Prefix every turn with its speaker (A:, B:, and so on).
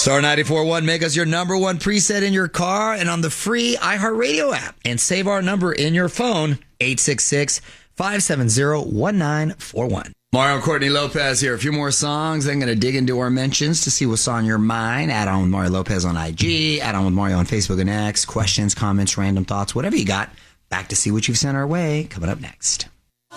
A: Star 94.1, make us your number one preset in your car and on the free iHeartRadio app. And save our number in your phone, 866-570-1941. Mario and Courtney Lopez here. A few more songs. Then going to dig into our mentions to see what's on your mind. Add on with Mario Lopez on IG. Add on with Mario on Facebook and X. Questions, comments, random thoughts, whatever you got. Back to see what you've sent our way. Coming up next.